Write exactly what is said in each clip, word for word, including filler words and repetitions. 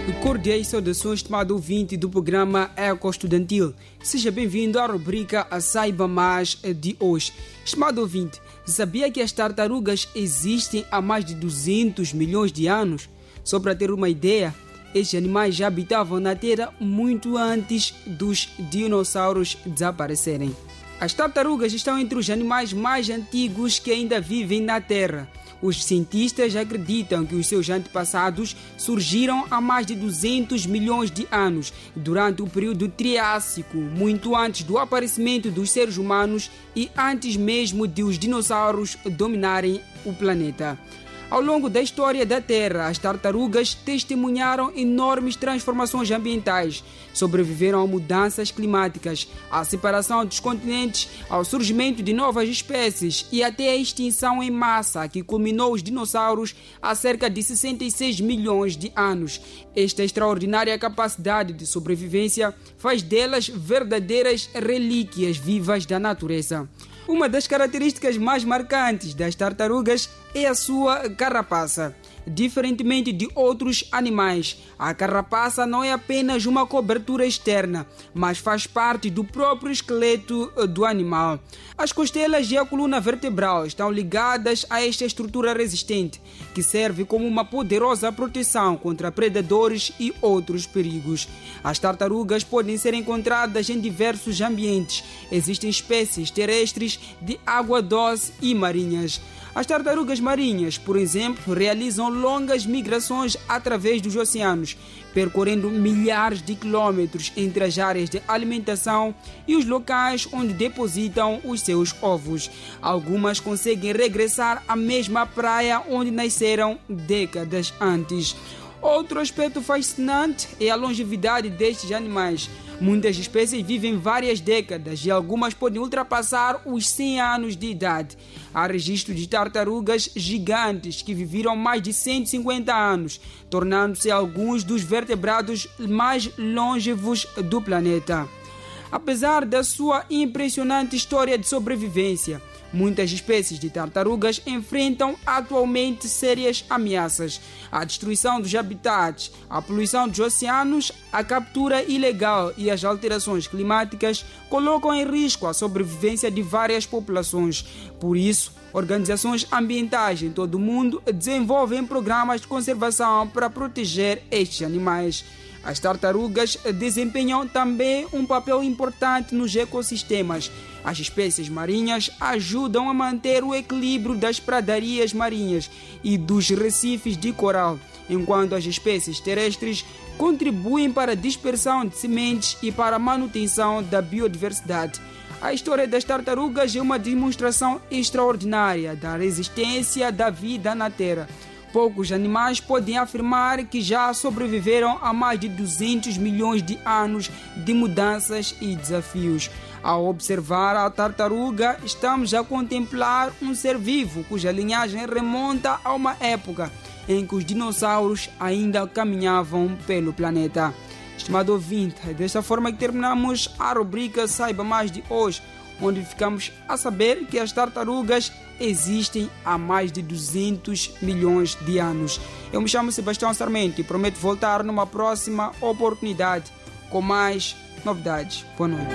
Cordiais saudações, estimado ouvinte do programa Eco Estudantil. Seja bem-vindo à rubrica A Saiba Mais de hoje. Estimado ouvinte, sabia que as tartarugas existem há mais de duzentos milhões de anos? Só para ter uma ideia, estes animais já habitavam na Terra muito antes dos dinossauros desaparecerem. As tartarugas estão entre os animais mais antigos que ainda vivem na Terra. Os cientistas acreditam que os seus antepassados surgiram há mais de duzentos milhões de anos, durante o período Triássico, muito antes do aparecimento dos seres humanos e antes mesmo de os dinossauros dominarem o planeta. Ao longo da história da Terra, as tartarugas testemunharam enormes transformações ambientais, sobreviveram a mudanças climáticas, à separação dos continentes, ao surgimento de novas espécies e até a extinção em massa que culminou os dinossauros há cerca de sessenta e seis milhões de anos. Esta extraordinária capacidade de sobrevivência faz delas verdadeiras relíquias vivas da natureza. Uma das características mais marcantes das tartarugas é a sua carapaça. Diferentemente de outros animais, a carapaça não é apenas uma cobertura externa, mas faz parte do próprio esqueleto do animal. As costelas e a coluna vertebral estão ligadas a esta estrutura resistente, que serve como uma poderosa proteção contra predadores e outros perigos. As tartarugas podem ser encontradas em diversos ambientes. Existem espécies terrestres, de água doce e marinhas. As tartarugas marinhas, por exemplo, realizam longas migrações através dos oceanos, percorrendo milhares de quilômetros entre as áreas de alimentação e os locais onde depositam os seus ovos. Algumas conseguem regressar à mesma praia onde nasceram décadas antes. Outro aspecto fascinante é a longevidade destes animais. Muitas espécies vivem várias décadas e algumas podem ultrapassar os cem anos de idade. Há registro de tartarugas gigantes que viveram mais de cento e cinquenta anos, tornando-se alguns dos vertebrados mais longevos do planeta. Apesar da sua impressionante história de sobrevivência, muitas espécies de tartarugas enfrentam atualmente sérias ameaças. A destruição dos habitats, a poluição dos oceanos, a captura ilegal e as alterações climáticas colocam em risco a sobrevivência de várias populações. Por isso, organizações ambientais em todo o mundo desenvolvem programas de conservação para proteger estes animais. As tartarugas desempenham também um papel importante nos ecossistemas. As espécies marinhas ajudam a manter o equilíbrio das pradarias marinhas e dos recifes de coral, enquanto as espécies terrestres contribuem para a dispersão de sementes e para a manutenção da biodiversidade. A história das tartarugas é uma demonstração extraordinária da resistência da vida na Terra. Poucos animais podem afirmar que já sobreviveram a mais de duzentos milhões de anos de mudanças e desafios. Ao observar a tartaruga, estamos a contemplar um ser vivo cuja linhagem remonta a uma época em que os dinossauros ainda caminhavam pelo planeta. Estimado ouvinte, é desta forma que terminamos a rubrica Saiba Mais de hoje, onde ficamos a saber que as tartarugas existem há mais de duzentos milhões de anos. Eu me chamo Sebastião Sarmento e prometo voltar numa próxima oportunidade com mais novidades. Boa noite.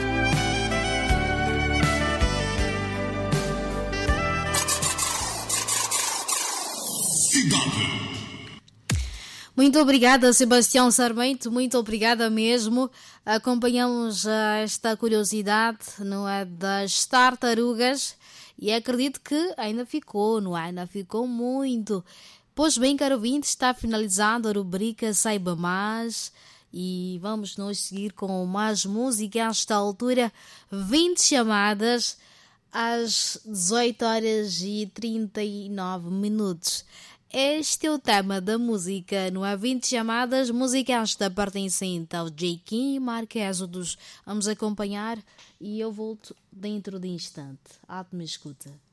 Muito obrigada, Sebastião Sarmento, muito obrigada mesmo. Acompanhamos esta curiosidade, não é, das tartarugas e acredito que ainda ficou, não é? Ainda ficou muito. Pois bem, caro ouvinte, está finalizando a rubrica Saiba Mais e vamos nós seguir com mais música. A esta altura, vinte chamadas às dezoito horas e trinta e nove minutos. Este é o tema da música, não há vinte chamadas, música esta pertencente ao J. Kim e Mark Êxodos. Vamos acompanhar e eu volto dentro de instante. Ato me escuta.